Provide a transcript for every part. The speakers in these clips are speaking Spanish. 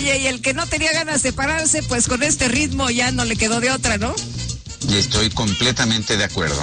Oye, y el que no tenía ganas de pararse, pues con este ritmo ya no le quedó de otra, ¿no? Y estoy completamente de acuerdo.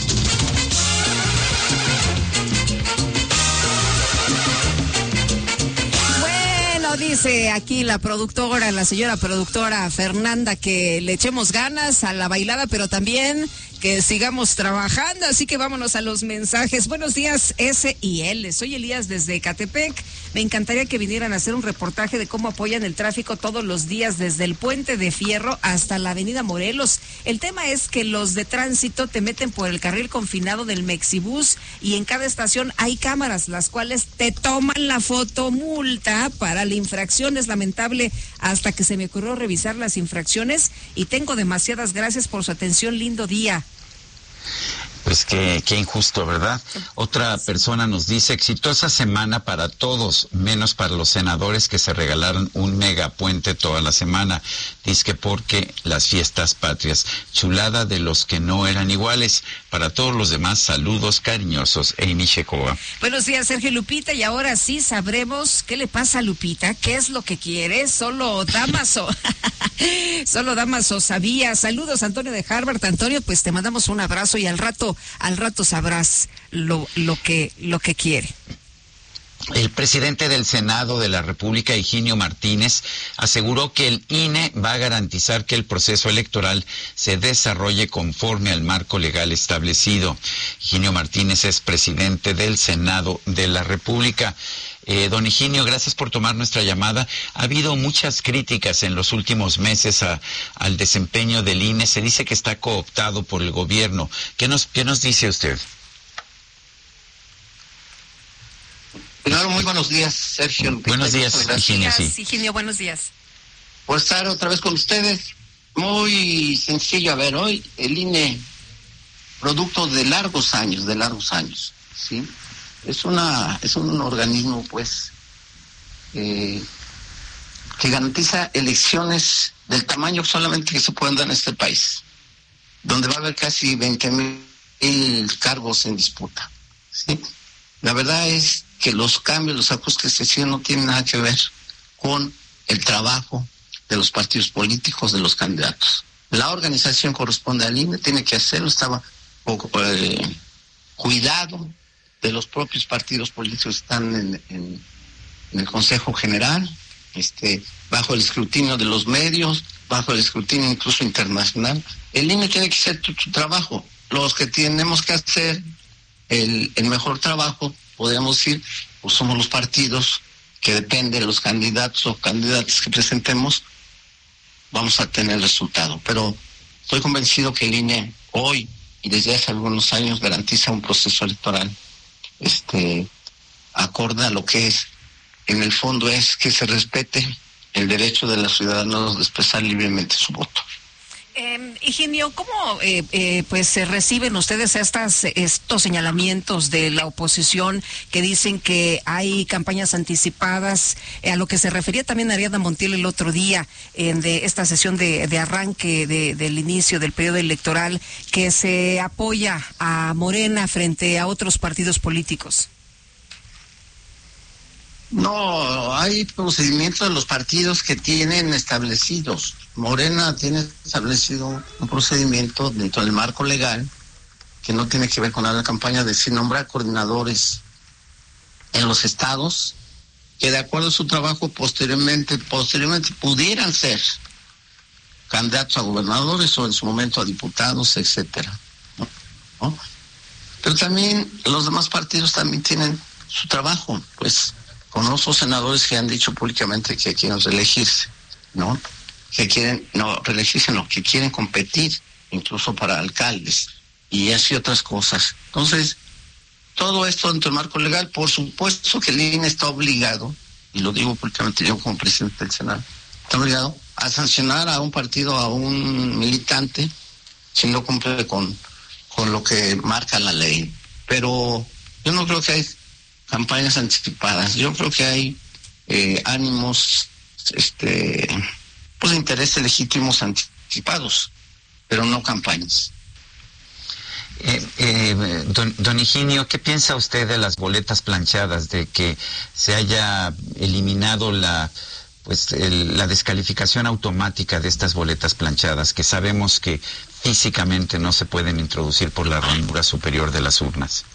Dice aquí la señora productora Fernanda, que le echemos ganas a la bailada, pero también que sigamos trabajando, así que vámonos a los mensajes. Buenos días, S y L. Soy Elías desde Ecatepec. Me encantaría que vinieran a hacer un reportaje de cómo apoyan el tráfico todos los días desde el Puente de Fierro hasta la Avenida Morelos. El tema es que los de tránsito te meten por el carril confinado del Mexibús y en cada estación hay cámaras, las cuales te toman la foto multa para la infracción. Es lamentable, hasta que se me ocurrió revisar las infracciones y tengo demasiadas gracias por su atención. Lindo día. Pues qué injusto, ¿verdad? Otra persona nos dice: exitosa semana para todos, menos para los senadores que se regalaron un megapuente toda la semana. Dice que porque las fiestas patrias. Chulada de los que no eran iguales. Para todos los demás, saludos cariñosos. Amy Shekoa. Buenos días, Sergio y Lupita. Y ahora sí sabremos qué le pasa a Lupita, qué es lo que quiere. Solo Damaso sabía. Saludos, Antonio de Harvard. Antonio, pues te mandamos un abrazo y al rato sabrás lo que quiere. El presidente del Senado de la República, Higinio Martínez, aseguró que el INE va a garantizar que el proceso electoral se desarrolle conforme al marco legal establecido. Higinio Martínez es presidente del Senado de la República. Don Higinio, gracias por tomar nuestra llamada. Ha habido muchas críticas en los últimos meses al desempeño del INE. Se dice que está cooptado por el gobierno. ¿Qué nos dice usted? Primero, muy buenos días, Sergio. Buenos días, Higinio. Sí. Higinio, buenos días. Por estar otra vez con ustedes. Muy sencillo. A ver, hoy el INE, producto de largos años, ¿sí? Es un organismo, pues, que garantiza elecciones del tamaño solamente que se pueden dar en este país, donde va a haber casi 20,000 cargos en disputa, ¿sí? La verdad es que los cambios, los ajustes que se hicieron no tienen nada que ver con el trabajo de los partidos políticos, de los candidatos. La organización corresponde al INE, tiene que hacerlo, estaba cuidado de los propios partidos políticos que están en el Consejo General, bajo el escrutinio de los medios, bajo el escrutinio incluso internacional. El INE tiene que hacer su trabajo. Los que tenemos que hacer el mejor trabajo, podríamos decir, pues somos los partidos, que depende de los candidatos o candidatas que presentemos, vamos a tener resultado. Pero estoy convencido que el INE hoy y desde hace algunos años garantiza un proceso electoral acorde a lo que es, en el fondo, es que se respete el derecho de los ciudadanos de expresar libremente su voto. Higinio, ¿cómo pues se reciben ustedes estos señalamientos de la oposición que dicen que hay campañas anticipadas, a lo que se refería también Ariadna Montiel el otro día, de esta sesión de arranque del inicio del periodo electoral, que se apoya a Morena frente a otros partidos políticos? No, hay procedimientos de los partidos que tienen establecidos. Morena tiene establecido un procedimiento dentro del marco legal que no tiene que ver con la campaña, de nombrar coordinadores en los estados que, de acuerdo a su trabajo, posteriormente pudieran ser candidatos a gobernadores o en su momento a diputados, etcétera, ¿no? Pero también los demás partidos también tienen su trabajo, pues. Conozco senadores que han dicho públicamente que quieren reelegirse, ¿no? Que quieren competir, incluso para alcaldes, y así otras cosas. Entonces, todo esto dentro del marco legal, por supuesto que el INE está obligado, y lo digo públicamente yo como presidente del Senado, está obligado a sancionar a un partido, a un militante, si no cumple con lo que marca la ley. Pero yo no creo que hay campañas anticipadas. Yo creo que hay ánimos, pues intereses legítimos anticipados, pero no campañas. Don Higinio, ¿qué piensa usted de las boletas planchadas, de que se haya eliminado la descalificación automática de estas boletas planchadas, que sabemos que físicamente no se pueden introducir por la ranura superior de las urnas?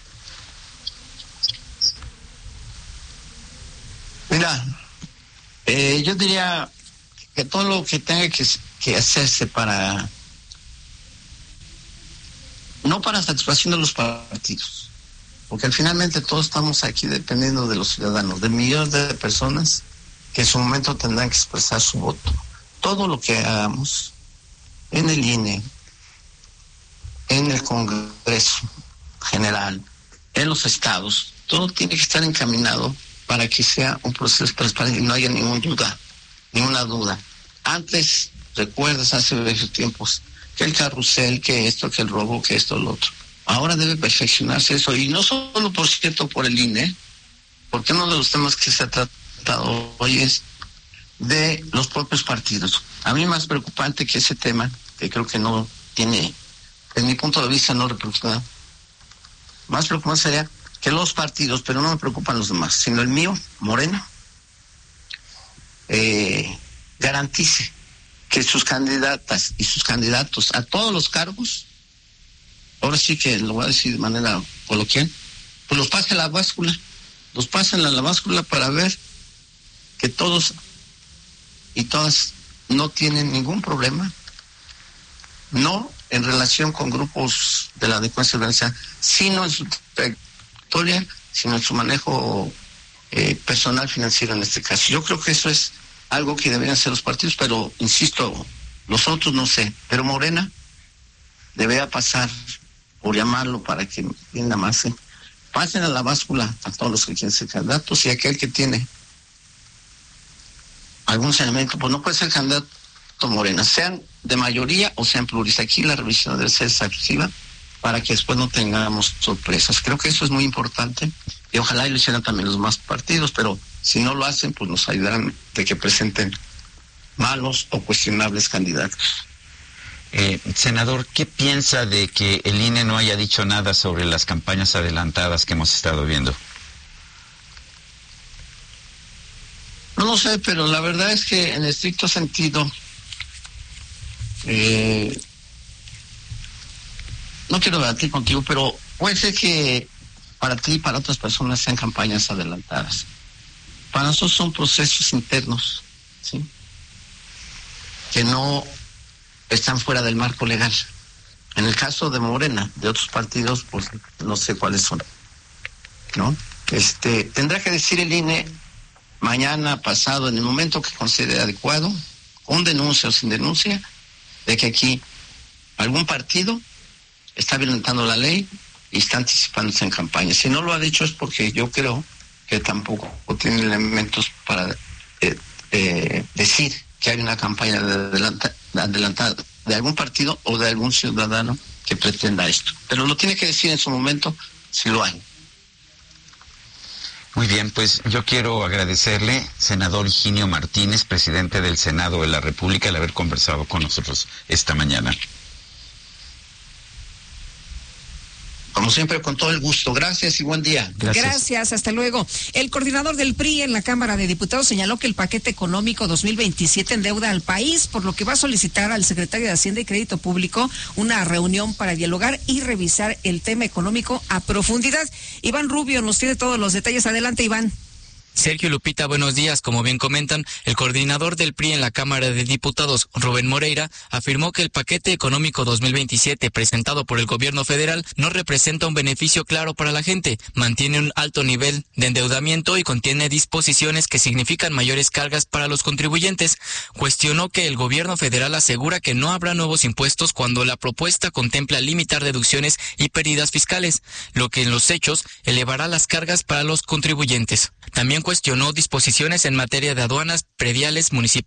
Mira, yo diría que todo lo que tenga que hacerse para, no para satisfacción de los partidos, porque finalmente todos estamos aquí dependiendo de los ciudadanos, de millones de personas que en su momento tendrán que expresar su voto. Todo lo que hagamos en el INE, en el Congreso General, en los estados, todo tiene que estar encaminado para que sea un proceso transparente y no haya ninguna duda. Antes, recuerdas, hace varios tiempos, que el carrusel, que esto, que el robo, que esto, lo otro. Ahora debe perfeccionarse eso, y no solo, por cierto, por el INE, porque uno de los temas que se ha tratado hoy es de los propios partidos. A mí más preocupante que ese tema, que creo que no tiene, en mi punto de vista, no repercute, más preocupante sería que los partidos, pero no me preocupan los demás, sino el mío, Morena, garantice que sus candidatas y sus candidatos a todos los cargos, ahora sí que lo voy a decir de manera coloquial, pues los pasen a la báscula, para ver que todos y todas no tienen ningún problema, no en relación con grupos de la delincuencia organizada, sino en su trayectoria, sino en su manejo personal financiero en este caso. Yo creo que eso es algo que deberían hacer los partidos, pero insisto, los otros no sé, pero Morena debería pasar, por llamarlo para que entienda más, pasen a la báscula a todos los que quieren ser candidatos, y aquel que tiene algún elemento, pues no puede ser candidato Morena, sean de mayoría o sean pluris. Aquí la revisión debe ser exhaustiva para que después no tengamos sorpresas. Creo que eso es muy importante, y ojalá y lo hicieran también los demás partidos, pero si no lo hacen, pues nos ayudarán de que presenten malos o cuestionables candidatos. Senador, ¿qué piensa de que el INE no haya dicho nada sobre las campañas adelantadas que hemos estado viendo? No lo sé, pero la verdad es que en estricto sentido, no quiero debatir contigo, pero puede ser que para ti y para otras personas sean campañas adelantadas. Para nosotros son procesos internos, ¿sí?, que no están fuera del marco legal. En el caso de Morena, de otros partidos, pues no sé cuáles son, ¿no? Tendrá que decir el INE mañana, pasado, en el momento que considere adecuado, con denuncia o sin denuncia, de que aquí algún partido está violentando la ley y está anticipándose en campaña. Si no lo ha dicho es porque yo creo que tampoco tiene elementos para decir que hay una campaña adelantada de algún partido o de algún ciudadano que pretenda esto. Pero lo tiene que decir en su momento si lo hay. Muy bien, pues yo quiero agradecerle, senador Higinio Martínez, presidente del Senado de la República, el haber conversado con nosotros esta mañana. Como siempre, con todo el gusto. Gracias y buen día. Gracias, hasta luego. El coordinador del PRI en la Cámara de Diputados señaló que el paquete económico 2027 endeuda al país, por lo que va a solicitar al secretario de Hacienda y Crédito Público una reunión para dialogar y revisar el tema económico a profundidad. Iván Rubio nos tiene todos los detalles. Adelante, Iván. Sergio, Lupita, buenos días. Como bien comentan, el coordinador del PRI en la Cámara de Diputados, Rubén Moreira, afirmó que el paquete económico 2027 presentado por el gobierno federal no representa un beneficio claro para la gente, mantiene un alto nivel de endeudamiento y contiene disposiciones que significan mayores cargas para los contribuyentes. Cuestionó que el gobierno federal asegura que no habrá nuevos impuestos cuando la propuesta contempla limitar deducciones y pérdidas fiscales, lo que en los hechos elevará las cargas para los contribuyentes. También cuestionó disposiciones en materia de aduanas, prediales, municipales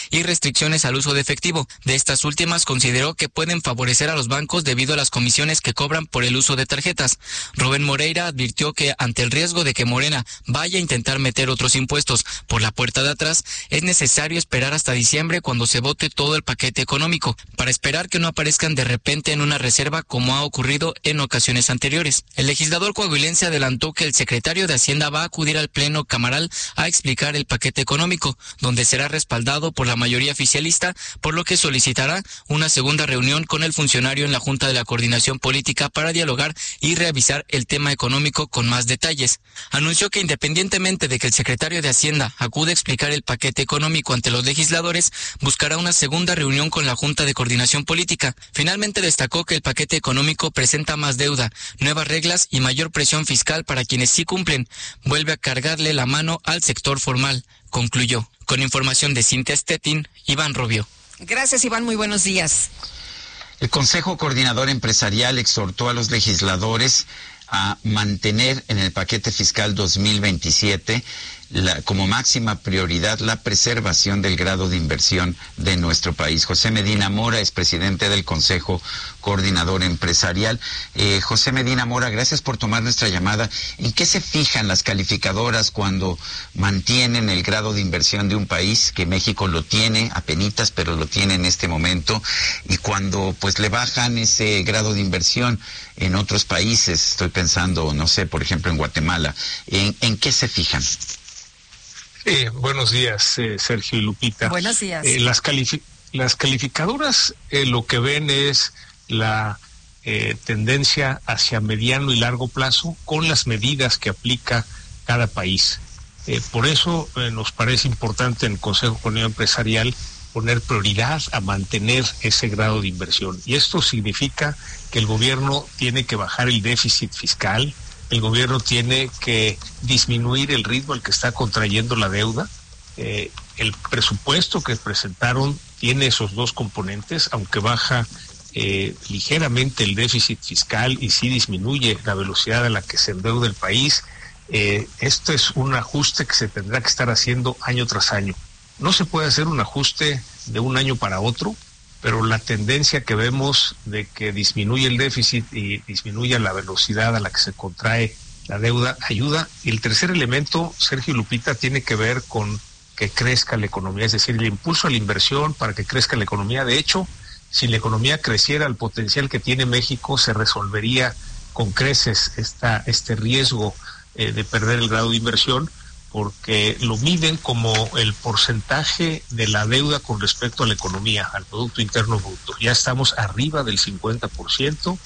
y restricciones al uso de efectivo. De estas últimas consideró que pueden favorecer a los bancos debido a las comisiones que cobran por el uso de tarjetas. Rubén Moreira advirtió que ante el riesgo de que Morena vaya a intentar meter otros impuestos por la puerta de atrás, es necesario esperar hasta diciembre cuando se vote todo el paquete económico, para esperar que no aparezcan de repente en una reserva como ha ocurrido en ocasiones anteriores. El legislador coahuilense adelantó que el secretario de Hacienda va a acudir al Pleno Camaral a explicar el paquete económico, donde será respaldado por la mayoría oficialista, por lo que solicitará una segunda reunión con el funcionario en la Junta de la Coordinación Política para dialogar y revisar el tema económico con más detalles. Anunció que independientemente de que el secretario de Hacienda acude a explicar el paquete económico ante los legisladores, buscará una segunda reunión con la Junta de Coordinación Política. Finalmente destacó que el paquete económico presenta más deuda, nuevas reglas y mayor presión fiscal para quienes sí cumplen. Vuelve a cargarle la mano al sector formal, concluyó. Con información de Cintia Stettin, Iván Rubio. Gracias, Iván. Muy buenos días. El Consejo Coordinador Empresarial exhortó a los legisladores a mantener en el paquete fiscal 2027 como máxima prioridad la preservación del grado de inversión de nuestro país. José Medina Mora es presidente del Consejo Coordinador Empresarial. José Medina Mora, gracias por tomar nuestra llamada. ¿En qué se fijan las calificadoras cuando mantienen el grado de inversión de un país, que México lo tiene, apenitas, pero lo tiene en este momento, y cuando pues le bajan ese grado de inversión en otros países? Estoy pensando, no sé, por ejemplo, en Guatemala. ¿En qué se fijan? Buenos días, Sergio y Lupita. Buenos días. Las calificadoras lo que ven es la tendencia hacia mediano y largo plazo con las medidas que aplica cada país. Por eso nos parece importante en el Consejo Coordinador Empresarial poner prioridad a mantener ese grado de inversión. Y esto significa que el gobierno tiene que bajar el déficit fiscal, el gobierno tiene que disminuir el ritmo al que está contrayendo la deuda. El presupuesto que presentaron tiene esos dos componentes, aunque baja ligeramente el déficit fiscal y sí disminuye la velocidad a la que se endeuda el país. Esto es un ajuste que se tendrá que estar haciendo año tras año. No se puede hacer un ajuste de un año para otro, pero la tendencia que vemos de que disminuye el déficit y disminuye la velocidad a la que se contrae la deuda ayuda. Y el tercer elemento, Sergio y Lupita, tiene que ver con que crezca la economía, es decir, el impulso a la inversión para que crezca la economía. De hecho, si la economía creciera al potencial que tiene México, se resolvería con creces este riesgo de perder el grado de inversión, porque lo miden como el porcentaje de la deuda con respecto a la economía, al Producto Interno Bruto. Ya estamos arriba del 50%,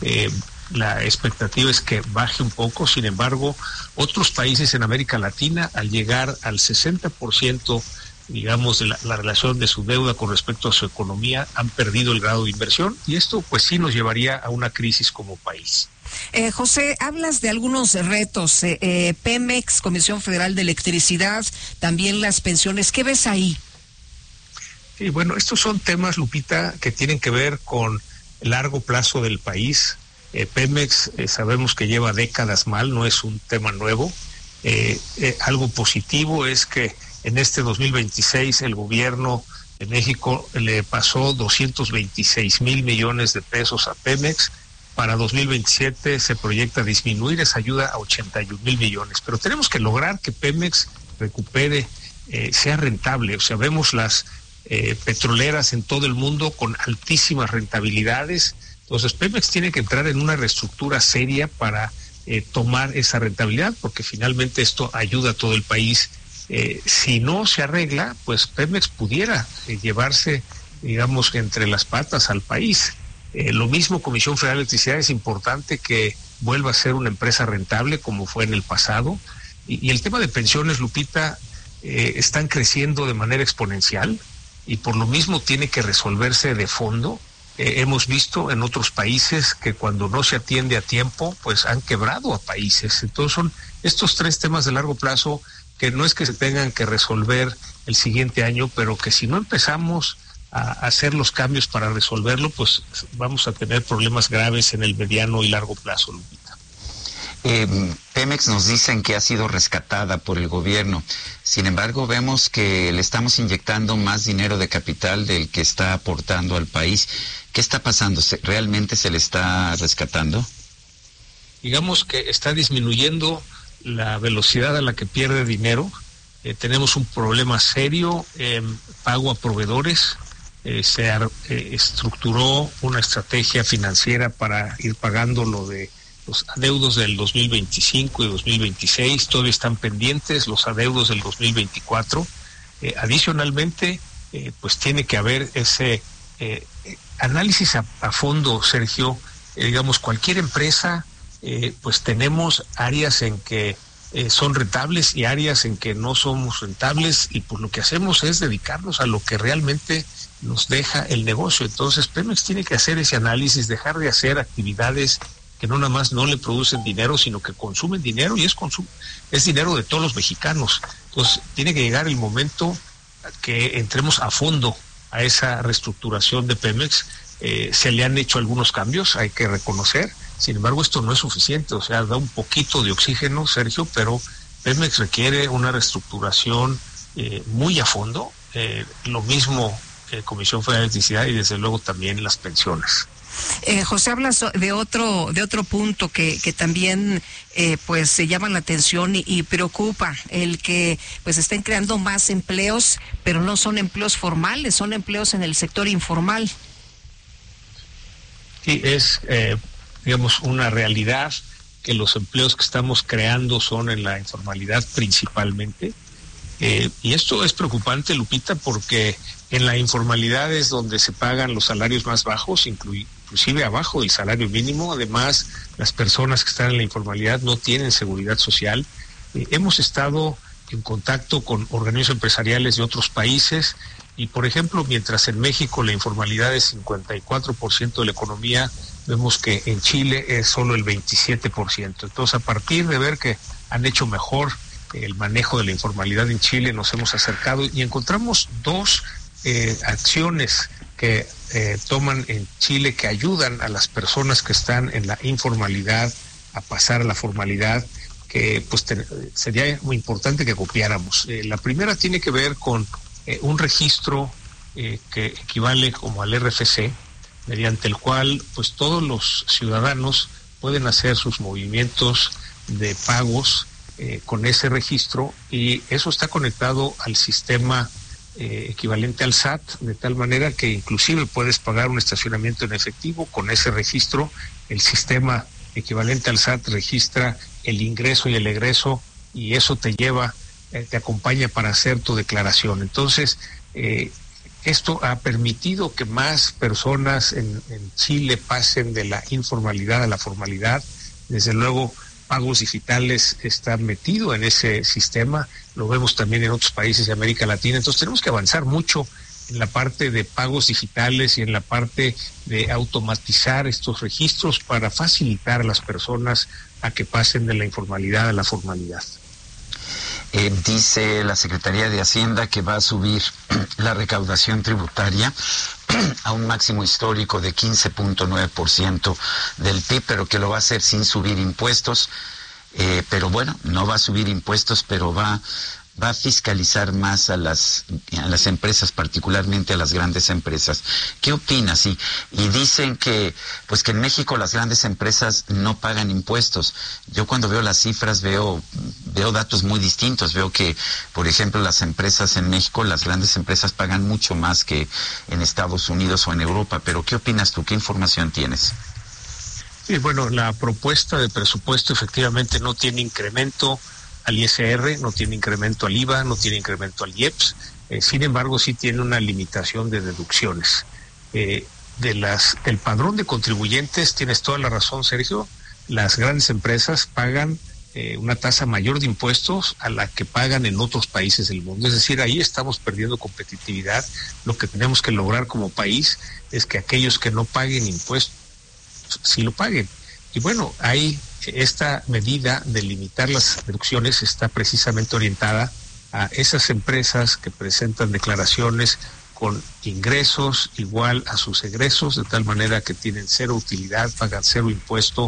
la expectativa es que baje un poco. Sin embargo, otros países en América Latina, al llegar al 60%, digamos, de la relación de su deuda con respecto a su economía, han perdido el grado de inversión, y esto pues sí nos llevaría a una crisis como país. José, hablas de algunos retos, Pemex, Comisión Federal de Electricidad, también las pensiones. ¿Qué ves ahí? Sí, bueno, estos son temas, Lupita, que tienen que ver con el largo plazo del país. Pemex sabemos que lleva décadas mal, no es un tema nuevo. Algo positivo es que en este 2026 el gobierno de México le pasó 226 mil millones de pesos a Pemex. Para 2027 se proyecta disminuir esa ayuda a 81 mil millones. Pero tenemos que lograr que Pemex recupere, sea rentable. O sea, vemos las petroleras en todo el mundo con altísimas rentabilidades. Entonces Pemex tiene que entrar en una reestructura seria para tomar esa rentabilidad, porque finalmente esto ayuda a todo el país. Si no se arregla, pues Pemex pudiera llevarse, digamos, entre las patas al país. Lo mismo Comisión Federal de Electricidad, es importante que vuelva a ser una empresa rentable como fue en el pasado. Y el tema de pensiones, Lupita, están creciendo de manera exponencial y por lo mismo tiene que resolverse de fondo. Hemos visto en otros países que cuando no se atiende a tiempo, pues han quebrado a países. Entonces son estos tres temas de largo plazo que no es que se tengan que resolver el siguiente año, pero que si no empezamos a hacer los cambios para resolverlo, pues vamos a tener problemas graves en el mediano y largo plazo, Lupita. Pemex nos dicen que ha sido rescatada por el gobierno. Sin embargo, vemos que le estamos inyectando más dinero de capital del que está aportando al país. ¿Qué está pasando? ¿Realmente se le está rescatando? Digamos que está disminuyendo la velocidad a la que pierde dinero. Tenemos un problema serio en pago a proveedores. Se estructuró una estrategia financiera para ir pagando lo de los adeudos del 2025 y 2026. Todavía están pendientes los adeudos del 2024. Adicionalmente, pues tiene que haber ese análisis a fondo, Sergio. Digamos, cualquier empresa, pues tenemos áreas en que son rentables y áreas en que no somos rentables, y pues lo que hacemos es dedicarnos a lo que realmente nos deja el negocio. Entonces Pemex tiene que hacer ese análisis, dejar de hacer actividades que no nada más no le producen dinero, sino que consumen dinero, y es dinero de todos los mexicanos. Entonces tiene que llegar el momento que entremos a fondo a esa reestructuración de Pemex. Se le han hecho algunos cambios, hay que reconocer. Sin embargo, esto no es suficiente, o sea, da un poquito de oxígeno, Sergio, pero Pemex requiere una reestructuración muy a fondo, lo mismo que Comisión Federal de Electricidad y desde luego también las pensiones. José, hablas de otro punto que también pues se llama la atención y preocupa, el que pues estén creando más empleos, pero no son empleos formales, son empleos en el sector informal. Sí, es digamos una realidad que los empleos que estamos creando son en la informalidad principalmente, y esto es preocupante, Lupita, porque en la informalidad es donde se pagan los salarios más bajos, inclusive abajo del salario mínimo. Además, las personas que están en la informalidad no tienen seguridad social. Hemos estado en contacto con organismos empresariales de otros países y, por ejemplo, mientras en México la informalidad es 54% de la economía, vemos que en Chile es solo el 27%. Entonces, a partir de ver que han hecho mejor el manejo de la informalidad en Chile, nos hemos acercado y encontramos dos acciones que toman en Chile que ayudan a las personas que están en la informalidad a pasar a la formalidad, que pues sería muy importante que copiáramos. La primera tiene que ver con un registro que equivale como al RFC, mediante el cual pues todos los ciudadanos pueden hacer sus movimientos de pagos con ese registro, y eso está conectado al sistema equivalente al SAT, de tal manera que inclusive puedes pagar un estacionamiento en efectivo con ese registro. El sistema equivalente al SAT registra el ingreso y el egreso, y eso te acompaña para hacer tu declaración. Entonces, esto ha permitido que más personas en Chile pasen de la informalidad a la formalidad. Desde luego, pagos digitales está metido en ese sistema, lo vemos también en otros países de América Latina. Entonces tenemos que avanzar mucho en la parte de pagos digitales y en la parte de automatizar estos registros para facilitar a las personas a que pasen de la informalidad a la formalidad. Dice la Secretaría de Hacienda que va a subir la recaudación tributaria a un máximo histórico de 15.9% del PIB, pero que lo va a hacer sin subir impuestos. Pero bueno, no va a subir impuestos, pero va a fiscalizar más a las empresas, particularmente a las grandes empresas. ¿Qué opinas? Y dicen que pues que en México las grandes empresas no pagan impuestos. Yo cuando veo las cifras veo datos muy distintos. Veo que, por ejemplo, las empresas en México, las grandes empresas pagan mucho más que en Estados Unidos o en Europa. Pero ¿qué opinas tú? ¿Qué información tienes? Sí, bueno, la propuesta de presupuesto efectivamente no tiene incremento al ISR, no tiene incremento al IVA, no tiene incremento al IEPS. Sin embargo, sí tiene una limitación de deducciones. Del padrón de contribuyentes, tienes toda la razón, Sergio, las grandes empresas pagan una tasa mayor de impuestos a la que pagan en otros países del mundo. Es decir, ahí estamos perdiendo competitividad. Lo que tenemos que lograr como país es que aquellos que no paguen impuestos sí lo paguen. Y bueno, hay esta medida de limitar las deducciones está precisamente orientada a esas empresas que presentan declaraciones con ingresos igual a sus egresos, de tal manera que tienen cero utilidad, pagan cero impuesto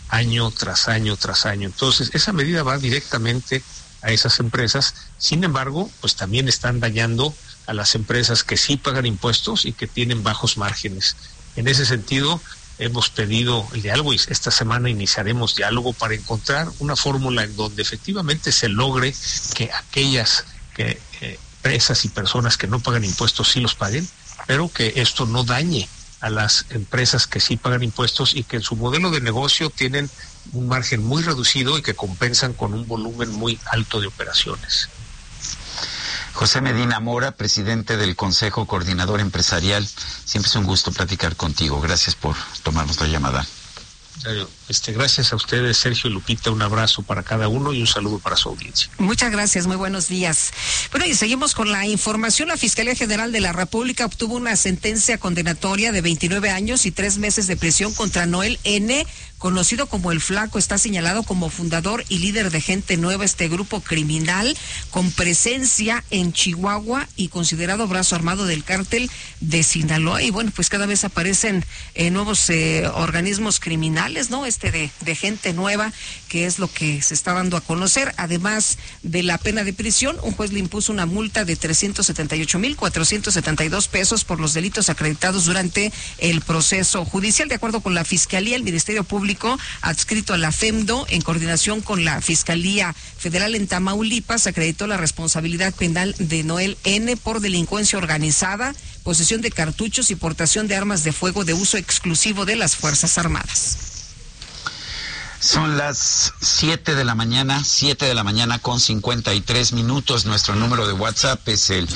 año tras año tras año. Entonces, esa medida va directamente a esas empresas. Sin embargo, pues también están dañando a las empresas que sí pagan impuestos y que tienen bajos márgenes. En ese sentido, hemos pedido el diálogo y esta semana iniciaremos diálogo para encontrar una fórmula en donde efectivamente se logre que aquellas empresas y personas que no pagan impuestos sí los paguen, pero que esto no dañe a las empresas que sí pagan impuestos y que en su modelo de negocio tienen un margen muy reducido y que compensan con un volumen muy alto de operaciones. José Medina Mora, presidente del Consejo Coordinador Empresarial, siempre es un gusto platicar contigo. Gracias por tomarnos la llamada. Gracias a ustedes, Sergio y Lupita, un abrazo para cada uno y un saludo para su audiencia. Muchas gracias, muy buenos días. Bueno, y seguimos con la información. La Fiscalía General de la República obtuvo una sentencia condenatoria de 29 años y 3 meses de prisión contra Noel N., conocido como El Flaco. Está señalado como fundador y líder de Gente Nueva, este grupo criminal con presencia en Chihuahua y considerado brazo armado del cártel de Sinaloa. Y bueno, pues cada vez aparecen nuevos organismos criminales, ¿no? De Gente Nueva, que es lo que se está dando a conocer. Además de la pena de prisión, un juez le impuso una multa de 378,472 pesos por los delitos acreditados durante el proceso judicial. De acuerdo con la Fiscalía, el Ministerio Público adscrito a la FEMDO, en coordinación con la Fiscalía Federal en Tamaulipas, acreditó la responsabilidad penal de Noel N. por delincuencia organizada, posesión de cartuchos y portación de armas de fuego de uso exclusivo de las Fuerzas Armadas. Son las 7 de la mañana con 53 minutos. Nuestro número de WhatsApp es el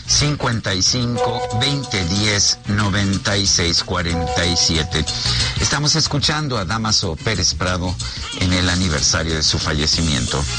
55-2010-9647. Estamos escuchando a Dámaso Pérez Prado en el aniversario de su fallecimiento.